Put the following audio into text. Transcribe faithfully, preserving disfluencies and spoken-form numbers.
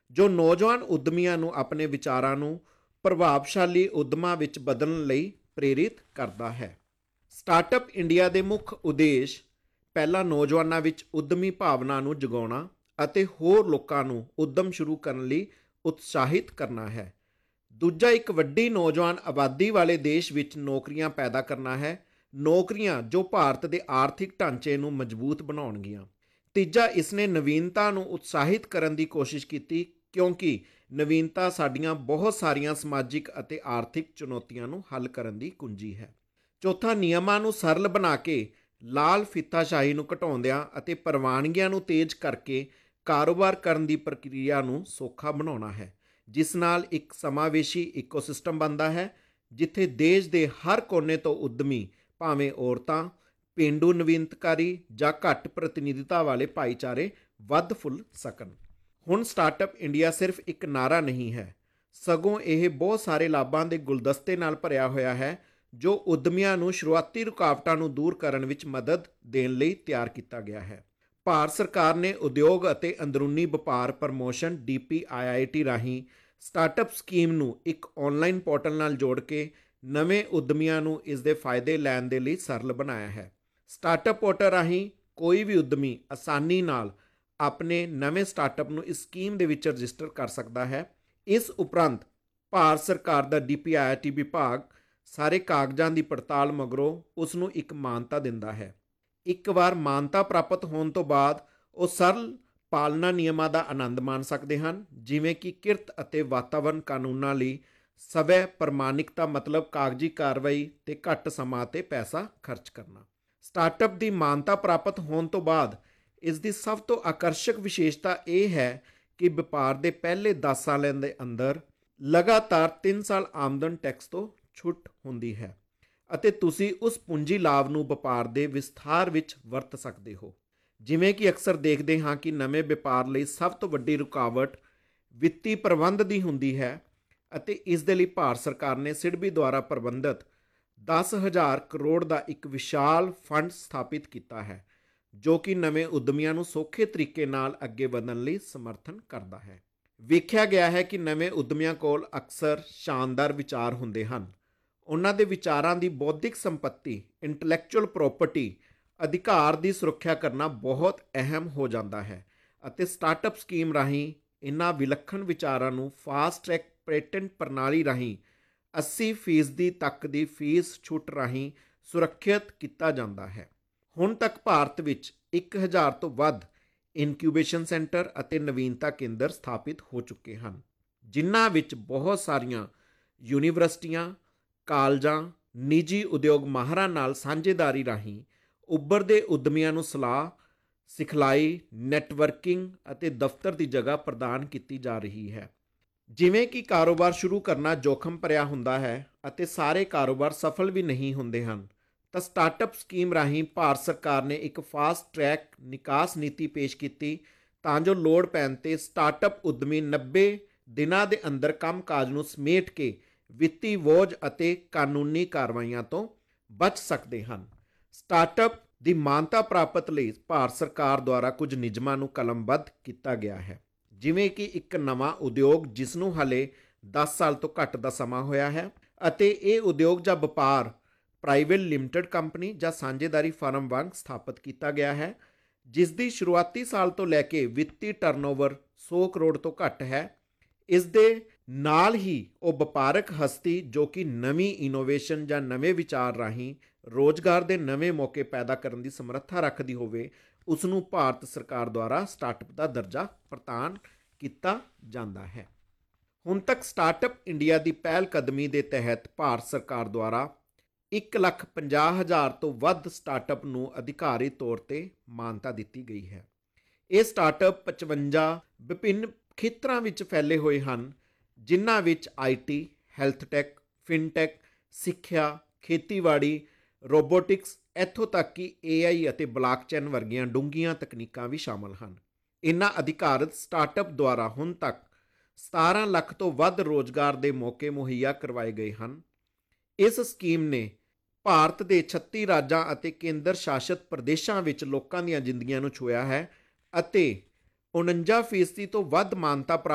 ਜੋ ਨੌਜਵਾਨ ਉਦਮੀਆਂ ਨੂੰ ਆਪਣੇ ਵਿਚਾਰਾਂ ਨੂੰ ਪ੍ਰਭਾਵਸ਼ਾਲੀ ਉਦਮਾਂ ਵਿੱਚ ਬਦਲਣ ਲਈ ਪ੍ਰੇਰਿਤ ਕਰਦਾ ਹੈ। ਸਟਾਰਟਅਪ ਇੰਡੀਆ ਦੇ ਮੁੱਖ ਉਦੇਸ਼ ਪਹਿਲਾਂ ਨੌਜਵਾਨਾਂ ਵਿੱਚ ਉਦਮੀ ਭਾਵਨਾ ਨੂੰ ਜਗਾਉਣਾ ਅਤੇ ਹੋਰ ਲੋਕਾਂ ਨੂੰ ਉਦਮ ਸ਼ੁਰੂ ਕਰਨ ਲਈ ਉਤਸ਼ਾਹਿਤ ਕਰਨਾ ਹੈ। ਦੂਜਾ, ਇੱਕ ਵੱਡੀ ਨੌਜਵਾਨ ਆਬਾਦੀ ਵਾਲੇ ਦੇਸ਼ ਵਿੱਚ ਨੌਕਰੀਆਂ ਪੈਦਾ ਕਰਨਾ ਹੈ, ਨੌਕਰੀਆਂ ਜੋ ਭਾਰਤ ਦੇ ਆਰਥਿਕ ਢਾਂਚੇ ਨੂੰ ਮਜ਼ਬੂਤ ਬਣਾਉਣਗੀਆਂ। ਤੀਜਾ, ਇਸਨੇ ਨਵੀਨਤਾ ਨੂੰ ਉਤਸ਼ਾਹਿਤ ਕਰਨ ਦੀ ਕੋਸ਼ਿਸ਼ ਕੀਤੀ ਕਿਉਂਕਿ ਨਵੀਨਤਾ ਸਾਡੀਆਂ ਬਹੁਤ ਸਾਰੀਆਂ ਸਮਾਜਿਕ ਅਤੇ ਆਰਥਿਕ ਚੁਣੌਤੀਆਂ ਨੂੰ ਹੱਲ ਕਰਨ ਦੀ ਕੁੰਜੀ ਹੈ। ਚੌਥਾ, ਨਿਯਮਾਂ ਨੂੰ ਸਰਲ ਬਣਾ ਕੇ ਲਾਲ ਫੀਤਾਸ਼ਾਹੀ ਨੂੰ ਘਟਾਉਂਦਿਆਂ ਅਤੇ ਪ੍ਰਵਾਨਗੀਆਂ ਨੂੰ ਤੇਜ਼ ਕਰਕੇ ਕਾਰੋਬਾਰ ਕਰਨ ਦੀ ਪ੍ਰਕਿਰਿਆ ਨੂੰ ਸੌਖਾ ਬਣਾਉਣਾ ਹੈ, ਜਿਸ ਨਾਲ ਇੱਕ ਸਮਾਵੇਸ਼ੀ ਇਕੋਸਿਸਟਮ ਬਣਦਾ ਹੈ ਜਿੱਥੇ ਦੇਸ਼ ਦੇ ਹਰ ਕੋਨੇ ਤੋਂ ਉਦਮੀ, ਭਾਵੇਂ ਔਰਤਾਂ, ਪੇਂਡੂ ਨਵੀਨਤਕਾਰੀ ਜਾਂ ਘੱਟ ਪ੍ਰਤੀਨਿਧਤਾ ਵਾਲੇ ਭਾਈਚਾਰੇ ਵੱਧ ਫੁੱਲ ਸਕਣ। ਹੁਣ ਸਟਾਰਟਅਪ ਇੰਡੀਆ ਸਿਰਫ ਇੱਕ ਨਾਅਰਾ ਨਹੀਂ ਹੈ, ਸਗੋਂ ਇਹ ਬਹੁਤ ਸਾਰੇ ਲਾਭਾਂ ਦੇ ਗੁਲਦਸਤੇ ਨਾਲ ਭਰਿਆ ਹੋਇਆ ਹੈ ਜੋ ਉਦਮੀਆਂ ਨੂੰ ਸ਼ੁਰੂਆਤੀ ਰੁਕਾਵਟਾਂ ਨੂੰ ਦੂਰ ਕਰਨ ਵਿੱਚ ਮਦਦ ਦੇਣ ਲਈ ਤਿਆਰ ਕੀਤਾ ਗਿਆ ਹੈ। ਭਾਰਤ ਸਰਕਾਰ ਨੇ ਉਦਯੋਗ ਅਤੇ ਅੰਦਰੂਨੀ ਵਪਾਰ promotion D P I I T ਰਾਹੀਂ ਸਟਾਰਟਅਪ ਸਕੀਮ ਨੂੰ ਇੱਕ ਆਨਲਾਈਨ ਪੋਰਟਲ ਨਾਲ ਜੋੜ ਕੇ ਨਵੇਂ ਉਦਮੀਆਂ ਨੂੰ ਇਸ ਦੇ ਫਾਇਦੇ ਲੈਣ ਦੇ ਲਈ ਸਰਲ ਬਣਾਇਆ ਹੈ। ਸਟਾਰਟਅਪ ਪੋਰਟਲ ਰਾਹੀਂ ਕੋਈ ਵੀ ਉਦਮੀ ਆਸਾਨੀ ਨਾਲ ਆਪਣੇ ਨਵੇਂ ਸਟਾਰਟਅਪ ਨੂੰ ਇਸ ਸਕੀਮ ਦੇ ਵਿੱਚ ਰਜਿਸਟਰ ਕਰ ਸਕਦਾ ਹੈ। ਇਸ ਉਪਰੰਤ ਭਾਰਤ ਸਰਕਾਰ ਦਾ D P I I T ਵਿਭਾਗ ਸਾਰੇ ਕਾਗਜ਼ਾਂ ਦੀ ਪੜਤਾਲ ਮਗਰੋਂ ਉਸ ਨੂੰ ਇੱਕ ਮਾਨਤਾ ਦਿੰਦਾ ਹੈ। ਇੱਕ ਵਾਰ ਮਾਨਤਾ ਪ੍ਰਾਪਤ ਹੋਣ ਤੋਂ ਬਾਅਦ ਉਹ ਸਰਲ ਪਾਲਣਾ ਨਿਯਮਾਂ ਦਾ ਆਨੰਦ ਮਾਣ ਸਕਦੇ ਹਨ, ਜਿਵੇਂ ਕਿ ਕਿਰਤ ਅਤੇ ਵਾਤਾਵਰਣ ਕਾਨੂੰਨਾਂ ਲਈ ਸਵੈ ਪ੍ਰਮਾਣਿਕਤਾ, ਮਤਲਬ ਕਾਗਜ਼ੀ ਕਾਰਵਾਈ ਤੇ ਘੱਟ ਸਮਾਂ ਅਤੇ ਪੈਸਾ ਖਰਚ ਕਰਨਾ। ਸਟਾਰਟਅਪ ਦੀ ਮਾਨਤਾ ਪ੍ਰਾਪਤ ਹੋਣ ਤੋਂ ਬਾਅਦ ਇਸ ਦੀ ਸਭ ਤੋਂ ਆਕਰਸ਼ਕ ਵਿਸ਼ੇਸ਼ਤਾ ਇਹ ਹੈ ਕਿ ਵਪਾਰ ਦੇ ਪਹਿਲੇ ਦਸ ਸਾਲਾਂ ਦੇ ਅੰਦਰ ਲਗਾਤਾਰ ਤਿੰਨ ਸਾਲ ਆਮਦਨ ਟੈਕਸ ਤੋਂ ਛੁੱਟ ਹੁੰਦੀ ਹੈ ਅਤੇ ਤੁਸੀਂ ਉਸ ਪੂੰਜੀ ਲਾਭ ਨੂੰ ਵਪਾਰ ਦੇ ਵਿਸਥਾਰ ਵਿੱਚ ਵਰਤ ਸਕਦੇ ਹੋ। ਜਿਵੇਂ ਕਿ ਅਕਸਰ ਦੇਖਦੇ ਹਾਂ ਕਿ ਨਵੇਂ ਵਪਾਰ ਲਈ ਸਭ ਤੋਂ ਵੱਡੀ ਰੁਕਾਵਟ ਵਿੱਤੀ ਪ੍ਰਬੰਧ ਦੀ ਹੁੰਦੀ ਹੈ ਅਤੇ ਇਸ ਦੇ ਲਈ ਭਾਰਤ ਸਰਕਾਰ ਨੇ ਸਿਡਬੀ ਦੁਆਰਾ ਪ੍ਰਬੰਧਿਤ ਦਸ ਹਜ਼ਾਰ ਕਰੋੜ ਦਾ ਇੱਕ ਵਿਸ਼ਾਲ ਫੰਡ ਸਥਾਪਿਤ ਕੀਤਾ ਹੈ ਜੋ ਕਿ ਨਵੇਂ ਉਦਮੀਆਂ ਨੂੰ ਸੌਖੇ ਤਰੀਕੇ ਨਾਲ ਅੱਗੇ ਵਧਣ ਲਈ ਸਮਰਥਨ ਕਰਦਾ ਹੈ। ਵੇਖਿਆ ਗਿਆ ਹੈ ਕਿ ਨਵੇਂ ਉਦਮੀਆਂ ਕੋਲ ਅਕਸਰ ਸ਼ਾਨਦਾਰ ਵਿਚਾਰ ਹੁੰਦੇ ਹਨ। ਉਹਨਾਂ ਦੇ ਵਿਚਾਰਾਂ ਦੀ ਬੌਧਿਕ ਸੰਪત્ਤੀ, ਇੰਟੈਲੈਕਚੁਅਲ ਪ੍ਰਾਪਰਟੀ ਅਧਿਕਾਰ ਦੀ ਸੁਰੱਖਿਆ ਕਰਨਾ ਬਹੁਤ ਅਹਿਮ ਹੋ ਜਾਂਦਾ ਹੈ ਅਤੇ ਸਟਾਰਟਅਪ ਸਕੀਮ ਰਾਹੀਂ ਇਹਨਾਂ ਵਿਲੱਖਣ ਵਿਚਾਰਾਂ ਨੂੰ ਫਾਸਟ ਟਰੈਕ ਪੇਟੈਂਟ ਪ੍ਰਣਾਲੀ ਰਾਹੀਂ ਅੱਸੀ ਫੀਸਦੀ ਤੱਕ ਦੀ ਫੀਸ ਛੁੱਟ ਰਾਹੀਂ ਸੁਰੱਖਿਅਤ ਕੀਤਾ ਜਾਂਦਾ ਹੈ। ਹੁਣ ਤੱਕ ਭਾਰਤ ਵਿੱਚ ਇੱਕ ਹਜ਼ਾਰ ਤੋਂ ਵੱਧ ਇਨਕਿਊਬੇਸ਼ਨ ਸੈਂਟਰ ਅਤੇ ਨਵੀਨਤਾ ਕੇਂਦਰ ਸਥਾਪਿਤ ਹੋ ਚੁੱਕੇ ਹਨ, ਜਿਨ੍ਹਾਂ ਵਿੱਚ ਬਹੁਤ ਸਾਰੀਆਂ ਯੂਨੀਵਰਸਿਟੀਆਂ, ਕਾਲਜਾਂ, ਨਿੱਜੀ ਉਦਯੋਗ ਮਾਹਰਾਂ ਨਾਲ ਸਾਂਝੇਦਾਰੀ ਰਾਹੀਂ ਉੱਭਰਦੇ ਉਦਮੀਆਂ ਨੂੰ ਸਲਾਹ, ਸਿਖਲਾਈ, ਨੈੱਟਵਰਕਿੰਗ ਅਤੇ ਦਫ਼ਤਰ ਦੀ ਜਗ੍ਹਾ ਪ੍ਰਦਾਨ ਕੀਤੀ ਜਾ ਰਹੀ ਹੈ। ਜਿਵੇਂ ਕਿ ਕਾਰੋਬਾਰ ਸ਼ੁਰੂ ਕਰਨਾ ਜੋਖਮ ਭਰਿਆ ਹੁੰਦਾ ਹੈ ਅਤੇ ਸਾਰੇ ਕਾਰੋਬਾਰ ਸਫਲ ਵੀ ਨਹੀਂ ਹੁੰਦੇ ਹਨ, ਤਾਂ ਸਟਾਰਟਅਪ ਸਕੀਮ ਰਾਹੀਂ ਭਾਰਤ ਸਰਕਾਰ ਨੇ ਇੱਕ ਫਾਸਟ ਟਰੈਕ ਨਿਕਾਸ ਨੀਤੀ ਪੇਸ਼ ਕੀਤੀ ਤਾਂ ਜੋ ਲੋੜ ਪੈਣ 'ਤੇ ਸਟਾਰਟਅਪ ਉਦਮੀ ਨੱਬੇ ਦਿਨਾਂ ਦੇ ਅੰਦਰ ਕੰਮਕਾਜ ਨੂੰ ਸਮੇਟ ਕੇ ਵਿੱਤੀ ਬੋਝ ਅਤੇ ਕਾਨੂੰਨੀ ਕਾਰਵਾਈਆਂ ਤੋਂ ਬਚ ਸਕਦੇ ਹਨ। ਸਟਾਰਟਅਪ ਦੀ ਮਾਨਤਾ ਪ੍ਰਾਪਤ ਲਈ ਭਾਰਤ ਸਰਕਾਰ ਦੁਆਰਾ ਕੁਝ ਨਿਯਮਾਂ ਨੂੰ ਕਲਮਬੱਧ ਕੀਤਾ ਗਿਆ ਹੈ, ਜਿਵੇਂ ਕਿ ਇੱਕ ਨਵਾਂ ਉਦਯੋਗ ਜਿਸ ਨੂੰ ਹਾਲੇ ਦਸ ਸਾਲ ਤੋਂ ਘੱਟ ਦਾ ਸਮਾਂ ਹੋਇਆ ਹੈ ਅਤੇ ਇਹ ਉਦਯੋਗ ਜਾਂ ਵਪਾਰ ਪ੍ਰਾਈਵੇਟ ਲਿਮਟਿਡ ਕੰਪਨੀ ਜਾਂ ਸਾਂਝੇਦਾਰੀ ਫਰਮ ਵਾਂਗ ਸਥਾਪਿਤ ਕੀਤਾ ਗਿਆ ਹੈ, ਜਿਸ ਦੀ ਸ਼ੁਰੂਆਤੀ ਸਾਲ ਤੋਂ ਲੈ ਕੇ ਵਿੱਤੀ ਟਰਨਓਵਰ ਸੌ ਕਰੋੜ ਤੋਂ ਘੱਟ ਹੈ। ਇਸ ਦੇ ਨਾਲ ਹੀ ਉਹ ਵਪਾਰਕ ਹਸਤੀ ਜੋ ਕਿ ਨਵੀਂ ਇਨੋਵੇਸ਼ਨ ਜਾਂ ਨਵੇਂ ਵਿਚਾਰ ਰਾਹੀਂ ਰੋਜ਼ਗਾਰ ਦੇ ਨਵੇਂ ਮੌਕੇ ਪੈਦਾ ਕਰਨ ਦੀ ਸਮਰੱਥਾ ਰੱਖਦੀ ਹੋਵੇ, ਉਸ ਨੂੰ ਭਾਰਤ ਸਰਕਾਰ ਦੁਆਰਾ ਸਟਾਰਟਅਪ ਦਾ ਦਰਜਾ ਪ੍ਰਦਾਨ ਕੀਤਾ ਜਾਂਦਾ ਹੈ। ਹੁਣ ਤੱਕ ਸਟਾਰਟਅਪ ਇੰਡੀਆ ਦੀ ਪਹਿਲ ਕਦਮੀ ਦੇ ਤਹਿਤ ਭਾਰਤ ਸਰਕਾਰ ਦੁਆਰਾ ਇੱਕ ਲੱਖ ਪੰਜਾਹ ਹਜ਼ਾਰ ਤੋਂ ਵੱਧ ਸਟਾਰਟਅਪ ਨੂੰ ਅਧਿਕਾਰੀ ਤੌਰ 'ਤੇ ਮਾਨਤਾ ਦਿੱਤੀ ਗਈ ਹੈ। ਇਹ ਸਟਾਰਟਅਪ ਪਚਵੰਜਾ ਵਿਭਿੰਨ ਖੇਤਰਾਂ ਵਿੱਚ ਫੈਲੇ ਹੋਏ ਹਨ, ਜਿਨ੍ਹਾਂ ਵਿੱਚ I T, health tech, fintech, ਸਿੱਖਿਆ, ਖੇਤੀਬਾੜੀ, ਰੋਬੋਟਿਕਸ, ਇੱਥੋਂ ਤੱਕ ਕਿ ਏ ਆਈ ਅਤੇ ਬਲਾਕਚੇਨ ਵਰਗੀਆਂ ਡੂੰਘੀਆਂ ਤਕਨੀਕਾਂ ਵੀ ਸ਼ਾਮਲ ਹਨ। ਇਨ੍ਹਾਂ ਅਧਿਕਾਰਤ ਸਟਾਰਟਅਪ ਦੁਆਰਾ ਹੁਣ ਤੱਕ ਸਤਾਰਾਂ ਲੱਖ ਤੋਂ ਵੱਧ ਰੋਜ਼ਗਾਰ ਦੇ ਮੌਕੇ ਮੁਹੱਈਆ ਕਰਵਾਏ ਗਏ ਹਨ। ਇਸ ਸਕੀਮ ਨੇ ਭਾਰਤ ਦੇ ਛੱਤੀ ਰਾਜਾਂ ਅਤੇ ਕੇਂਦਰ ਸ਼ਾਸਿਤ ਪ੍ਰਦੇਸ਼ਾਂ ਵਿੱਚ ਲੋਕਾਂ ਦੀਆਂ ਜ਼ਿੰਦਗੀਆਂ ਨੂੰ ਛੂਹਿਆ ਹੈ ਅਤੇ ਉਣੰਜਾ ਫੀਸਦੀ ਤੋਂ ਵੱਧ ਮਾਨਤਾ ਪ੍ਰਾਪਤ